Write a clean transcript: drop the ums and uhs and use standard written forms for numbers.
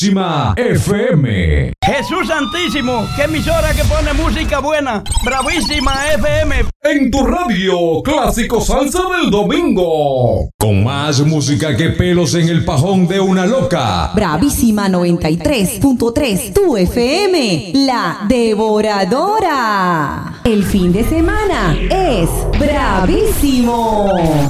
Bravísima FM. Jesús Santísimo, qué emisora que pone música buena. Bravísima FM. En tu radio, clásico salsa del domingo. Con más música que pelos en el pajón de una loca. Bravísima 93.3, tu FM, la devoradora. El fin de semana es bravísimo.